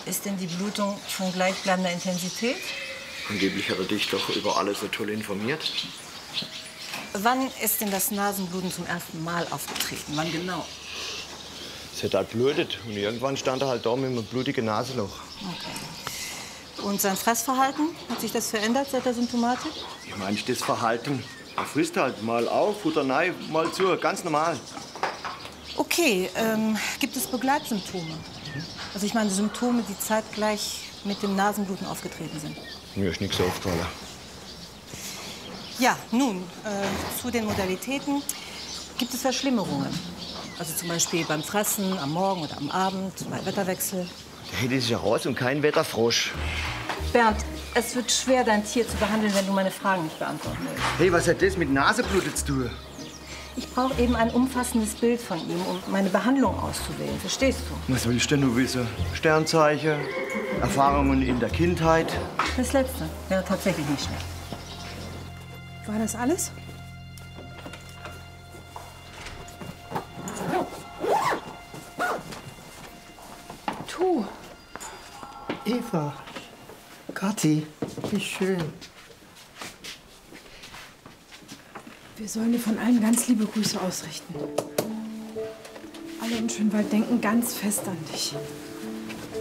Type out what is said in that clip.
Ist denn die Blutung von gleichbleibender Intensität? Angeblich hat er dich doch über alles so toll informiert. Wann ist denn das Nasenbluten zum ersten Mal aufgetreten? Wann genau? Es hat halt blutet und irgendwann stand er halt da mit einem blutigen Nasenloch. Okay. Und sein Fressverhalten? Hat sich das verändert seit der Symptomatik? Ich meine, das Verhalten. Er frisst halt mal auf, Futter rein, mal zu, ganz normal. Okay, gibt es Begleitsymptome? Also ich meine Symptome, die zeitgleich mit dem Nasenbluten aufgetreten sind. Mir ist nichts aufgefallen. Ja, nun, zu den Modalitäten. Gibt es Verschlimmerungen? Also zum Beispiel beim Fressen, am Morgen oder am Abend, bei Wetterwechsel? Hey, das ist ja raus und kein Wetterfrosch. Bernd, es wird schwer, dein Tier zu behandeln, wenn du meine Fragen nicht beantworten willst. Hey, was hat das mit Nasenbluten zu tun? Ich brauche eben ein umfassendes Bild von ihm, um meine Behandlung auszuwählen. Verstehst du? Was willst denn du wissen? Sternzeichen, Erfahrungen in der Kindheit? Das Letzte wäre tatsächlich nicht schlecht. War das alles? Tu. Eva, Kathi, wie schön. Wir sollen dir von allen ganz liebe Grüße ausrichten. Alle in Schönwald denken ganz fest an dich.